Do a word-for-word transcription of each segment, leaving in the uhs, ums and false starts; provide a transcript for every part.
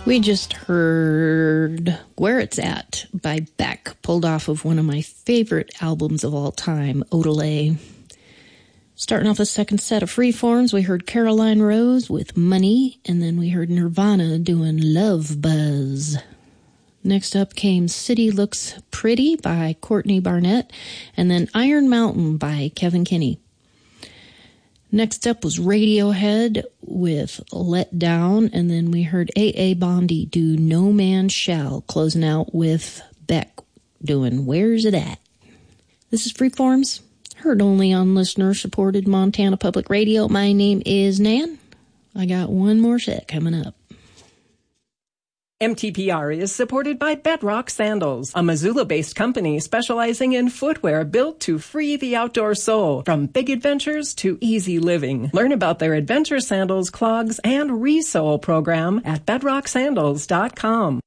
We just heard Where It's At by Beck, pulled off of one of my favorite albums of all time, Odelay. Starting off the second set of Freeforms, we heard Caroline Rose with Money, and then we heard Nirvana doing Love Buzz. Next up came City Looks Pretty by Courtney Barnett, and then Iron Mountain by Kevin Kinney. Next up was Radiohead with Let Down, and then we heard A A. Bondi do No Man Shall, closing out with Beck doing Where's It At? This is Freeforms, heard only on listener-supported Montana Public Radio. My name is Nan. I got one more set coming up. M T P R is supported by Bedrock Sandals, a Missoula-based company specializing in footwear built to free the outdoor soul, from big adventures to easy living. Learn about their adventure sandals, clogs, and resole program at bedrock sandals dot com.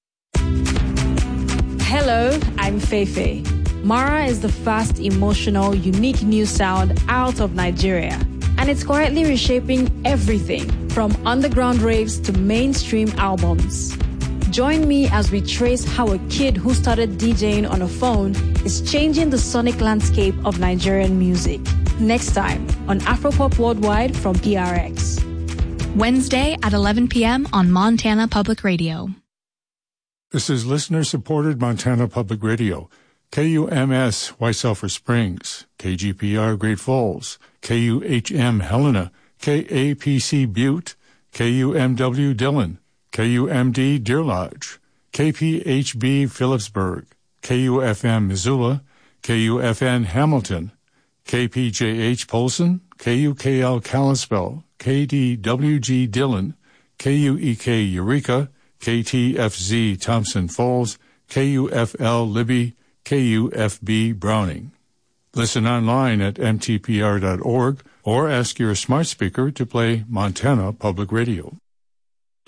Hello, I'm Feifei. Mara is the fast, emotional, unique new sound out of Nigeria, and it's quietly reshaping everything from underground raves to mainstream albums. Join me as we trace how a kid who started DJing on a phone is changing the sonic landscape of Nigerian music. Next time on Afropop Worldwide from P R X. Wednesday at eleven p.m. on Montana Public Radio. This is listener-supported Montana Public Radio. K U M S White Sulphur Springs, K G P R Great Falls, K U H M Helena, K A P C Butte, K U M W Dillon, K U M D Deer Lodge, K P H B Phillipsburg, K U F M Missoula, K U F N Hamilton, K P J H Polson, K U K L Kalispell, K D W G Dillon, K U E K Eureka, K T F Z Thompson Falls, K U F L Libby, K U F B Browning. Listen online at m t p r dot org or ask your smart speaker to play Montana Public Radio.